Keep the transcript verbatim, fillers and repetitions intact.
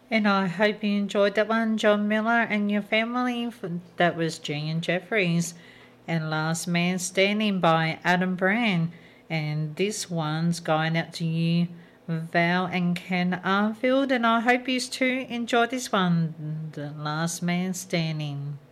And I hope you enjoyed that one, John Miller and your family. That was Jean Jeffries. And Last Man Standing by Adam Brand. And this one's going out to you, Val and Ken Arfield. And I hope you too enjoyed this one, The Last Man Standing.